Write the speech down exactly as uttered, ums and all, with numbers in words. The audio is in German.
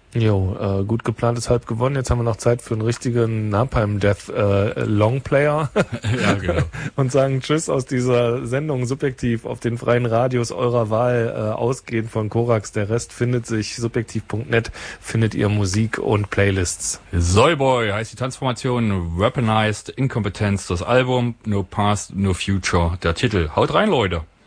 Jo, äh, gut geplant ist halb gewonnen. Jetzt haben wir noch Zeit für einen richtigen Napalm Death äh, Longplayer. Ja, genau. Und sagen Tschüss aus dieser Sendung subjektiv auf den freien Radios eurer Wahl, äh, ausgehend von Korax. Der Rest findet sich subjektiv punkt net, findet ihr Musik und Playlists. Soyboy heißt die Transformation, Weaponized, Inkompetenz das Album, No Past, No Future der Titel. Haut rein, Leute!